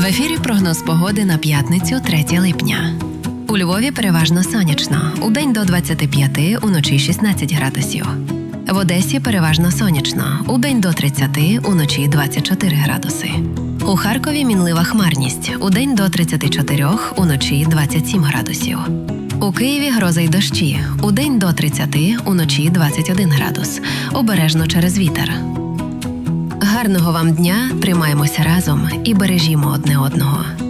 ефірі прогноз погоди на п'ятницю, 3 липня. У Львові переважно сонячно. Удень до 25, уночі 16 градусів. В Одесі переважно сонячно. Удень до 30, уночі 24 градуси. У Харкові мінлива хмарність. Удень до 34, уночі 27 градусів. У Києві гроза й дощі. Удень до 30, уночі 21 градус. Обережно через вітер. Гарного вам дня, тримаємося разом і бережімо одне одного.